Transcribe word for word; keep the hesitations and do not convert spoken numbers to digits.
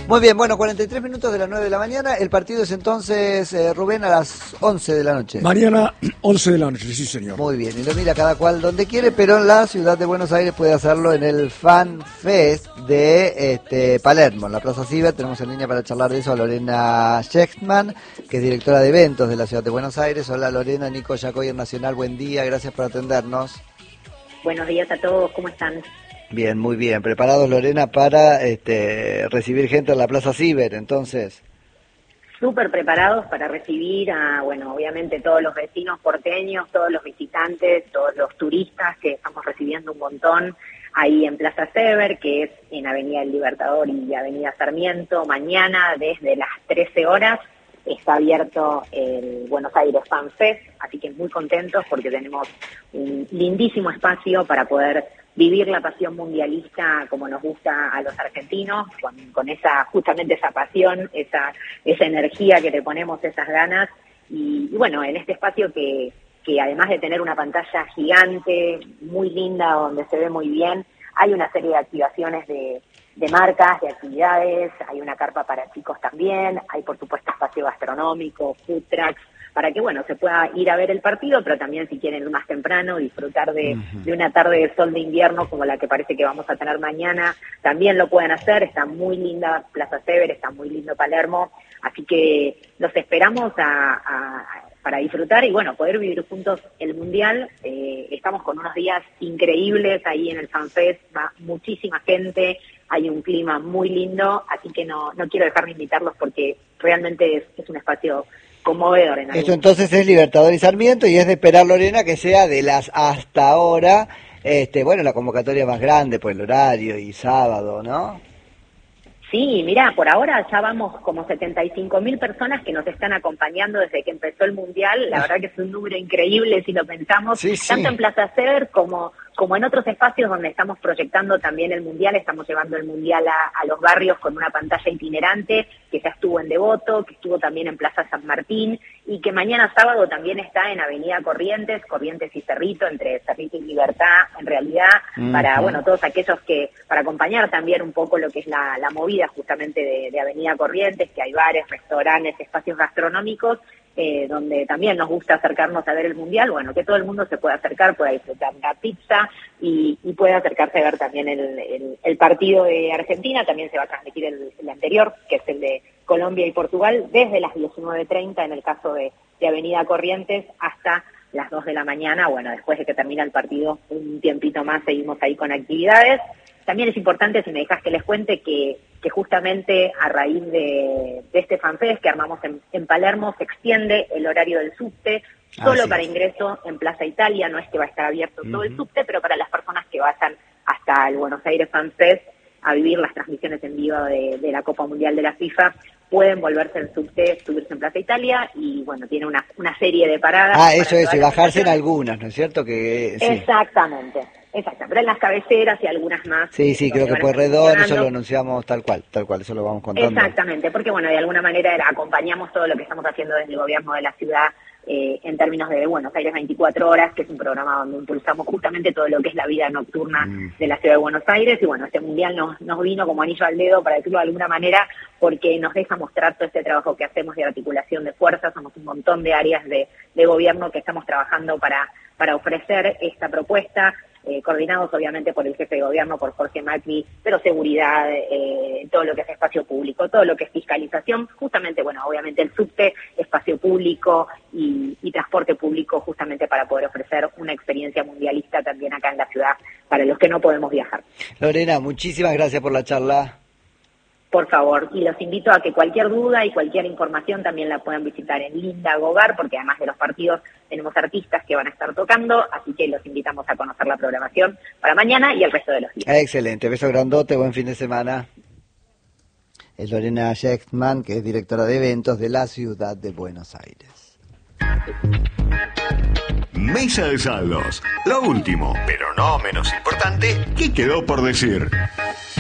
Muy bien, bueno, cuarenta y tres minutos de las nueve de la mañana. El partido es entonces, eh, Rubén, a las once de la noche. Mañana, once de la noche, sí, señor. Muy bien, y lo mira cada cual donde quiere, pero en la ciudad de Buenos Aires puede hacerlo en el Fan Fest de este, Palermo, en la Plaza Ciber. Tenemos en línea para charlar de eso a Lorena Schechtman, que es directora de eventos de la ciudad de Buenos Aires. Hola Lorena, Nico Yacoy Nacional, buen día, gracias por atendernos. Buenos días a todos, ¿cómo están? Bien, muy bien. ¿Preparados, Lorena, para este, recibir gente en la Plaza Ciber, entonces? Súper preparados para recibir a, bueno, obviamente todos los vecinos porteños, todos los visitantes, todos los turistas que estamos recibiendo un montón ahí en Plaza Ciber, que es en Avenida El Libertador y Avenida Sarmiento. Mañana, desde las trece horas, está abierto el Buenos Aires Fan Fest, así que muy contentos porque tenemos un lindísimo espacio para poder vivir la pasión mundialista como nos gusta a los argentinos, con, con esa justamente esa pasión, esa esa energía que le ponemos, esas ganas, y, y bueno, en este espacio que, que además de tener una pantalla gigante, muy linda, donde se ve muy bien, hay una serie de activaciones de, de marcas, de actividades, hay una carpa para chicos también, hay por supuesto espacio gastronómico, food trucks, para que, bueno, se pueda ir a ver el partido, pero también si quieren ir más temprano, disfrutar de, uh-huh. de una tarde de sol de invierno como la que parece que vamos a tener mañana, también lo pueden hacer. Está muy linda Plaza Ciber, está muy lindo Palermo, así que los esperamos a, a, para disfrutar y, bueno, poder vivir juntos el Mundial. Eh, estamos con unos días increíbles ahí en el FanFest, va muchísima gente, hay un clima muy lindo, así que no, no quiero dejar de invitarlos porque realmente es, es un espacio conmovedor. En Esto entonces es Libertador y Sarmiento y es de esperar, Lorena, que sea de las hasta ahora, este, bueno, la convocatoria más grande por el horario y sábado, ¿no? Sí, mirá, por ahora ya vamos como setenta y cinco mil personas que nos están acompañando desde que empezó el Mundial. La verdad que es un número increíble si lo pensamos, sí, sí. Tanto en Plaza Ciber como como en otros espacios donde estamos proyectando también el Mundial. Estamos llevando el Mundial a, a los barrios con una pantalla itinerante que ya estuvo en Devoto, que estuvo también en Plaza San Martín y que mañana sábado también está en Avenida Corrientes, Corrientes y Cerrito, entre Cerrito y Libertad, en realidad, uh-huh. para, bueno, todos aquellos que, para acompañar también un poco lo que es la, la movida justamente de, de Avenida Corrientes, que hay bares, restaurantes, espacios gastronómicos, Eh, donde también nos gusta acercarnos a ver el Mundial, bueno, que todo el mundo se pueda acercar, pueda disfrutar una pizza y, y pueda acercarse a ver también el, el, el partido de Argentina. También se va a transmitir el, el anterior, que es el de Colombia y Portugal, desde las diecinueve treinta en el caso de, de Avenida Corrientes hasta las dos de la mañana. Bueno, después de que termina el partido, un tiempito más seguimos ahí con actividades. También es importante, si me dejas que les cuente, que, que justamente a raíz de, de este FanFest que armamos en, en Palermo, se extiende el horario del subte, solo Así para es. ingreso en Plaza Italia. No es que va a estar abierto uh-huh. todo el subte, pero para las personas que vayan hasta el Buenos Aires FanFest a vivir las transmisiones en vivo de, de la Copa Mundial de la FIFA, pueden volverse en subte, subirse en Plaza Italia y, bueno, tiene una, una serie de paradas. Ah, eso es, y bajarse en algunas, ¿no es cierto? Que sí. Exactamente. Exacto, pero en las cabeceras y algunas más. Sí, sí, creo que Pueyrredón, eso lo anunciamos tal cual, tal cual, eso lo vamos contando. Exactamente, porque bueno, de alguna manera acompañamos todo lo que estamos haciendo desde el gobierno de la ciudad eh, en términos de Buenos Aires veinticuatro horas, que es un programa donde impulsamos justamente todo lo que es la vida nocturna mm. de la ciudad de Buenos Aires, y bueno, este Mundial nos, nos vino como anillo al dedo, para decirlo de alguna manera, porque nos deja mostrar todo este trabajo que hacemos de articulación de fuerzas. Somos un montón de áreas de, de gobierno que estamos trabajando para, para ofrecer esta propuesta. Eh, coordinados obviamente por el jefe de gobierno, por Jorge Macri, pero seguridad, eh, todo lo que es espacio público, todo lo que es fiscalización, justamente, bueno, obviamente el subte, espacio público y, y transporte público, justamente para poder ofrecer una experiencia mundialista también acá en la ciudad para los que no podemos viajar. Lorena, muchísimas gracias por la charla. Por favor, y los invito a que cualquier duda y cualquier información también la puedan visitar en Linda Gogar, porque además de los partidos tenemos artistas que van a estar tocando, así que los invitamos a conocer la programación para mañana y el resto de los días. Excelente, beso grandote, buen fin de semana. Es Lorena Schechtman, que es directora de eventos de la ciudad de Buenos Aires. Mesa de saldos, lo último, pero no menos importante, ¿qué quedó por decir?